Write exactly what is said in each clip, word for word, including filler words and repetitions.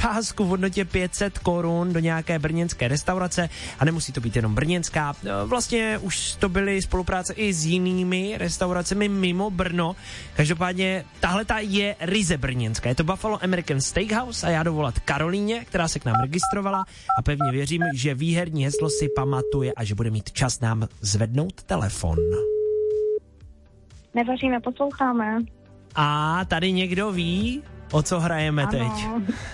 poukázku v hodnotě pět set korun do nějaké brněnské restaurace a nemusí to být jenom brněnská. Vlastně už to byly spolupráce i s jinými restauracemi mimo Brno. Každopádně tahle ta je ryze brněnská. Je to Buffalo American Steakhouse a já dovolat Karolíně, která se k nám registrovala a pevně věřím, že výherní heslo si pamatuje a že bude mít čas nám zvednout telefon. Nevaříme, posloucháme. A tady někdo ví, o co hrajeme ano. teď?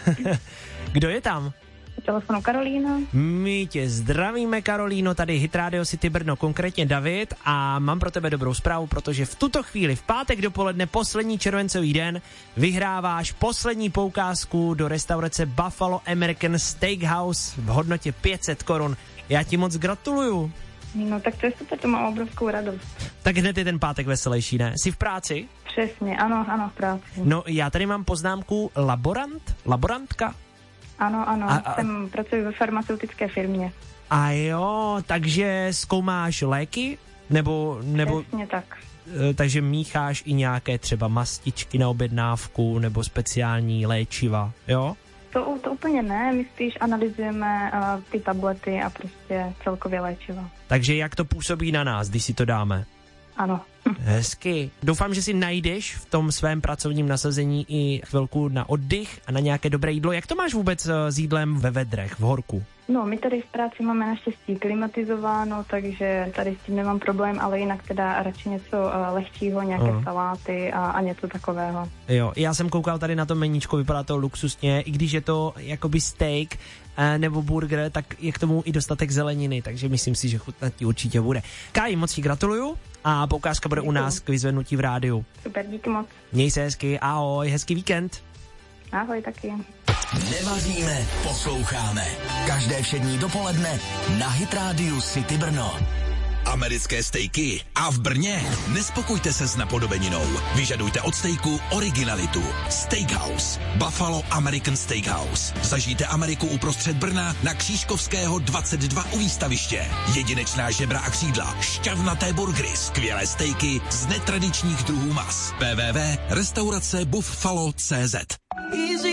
Kdo je tam? Telefonu Karolína. My tě zdravíme, Karolíno, tady Hit Radio City Brno, konkrétně David, a mám pro tebe dobrou zprávu, protože v tuto chvíli, v pátek dopoledne, poslední červencový den, vyhráváš poslední poukázku do restaurace Buffalo American Steakhouse v hodnotě pět set korun. Já ti moc gratuluju. No tak to je super, to mám obrovskou radost. Tak hned je ten pátek veselější, ne? Jsi v práci? Přesně, ano, ano, v práci. No, já tady mám poznámku laborant, laborantka. Ano, ano, a, a, jsem, pracuji ve farmaceutické firmě. A jo, takže zkoumáš léky? Nebo, nebo Přesně tak. Takže mícháš i nějaké třeba mastičky na objednávku nebo speciální léčiva, jo? To, to úplně ne, my spíš analyzujeme uh, ty tablety a prostě celkově léčiva. Takže jak to působí na nás, když si to dáme? Ano. Hezky. Doufám, že si najdeš v tom svém pracovním nasazení i chvilku na oddych a na nějaké dobré jídlo. Jak to máš vůbec s jídlem ve vedrech, v horku? No, my tady v práci máme naštěstí klimatizováno, takže tady s tím nemám problém, ale jinak teda radši něco uh, lehčího, nějaké uh. saláty a, a něco takového. Jo, já jsem koukal tady na to meníčko, vypadá to luxusně, i když je to jakoby steak uh, nebo burger, tak je k tomu i dostatek zeleniny, takže myslím si, že chutnat ti určitě bude. Káji, moc ti gratuluju a poukázka bude Děkuju. U nás k vyzvednutí v rádiu. Super, díky moc. Měj se hezky, ahoj, hezký víkend. Ahoj, taky. Nevaříme, posloucháme. Každé všední dopoledne na Hit Radio City Brno. Americké stejky a v Brně nespokojte se s napodobeninou. Vyžadujte od stejku originalitu. Steakhouse. Buffalo American Steakhouse. Zažijte Ameriku uprostřed Brna na Křížkovského dvacet dva u výstaviště. Jedinečná žebra a křídla, šťavnaté burgery, skvělé stejky z netradičních druhů mas. w w w tečka restaurace buffalo tečka cz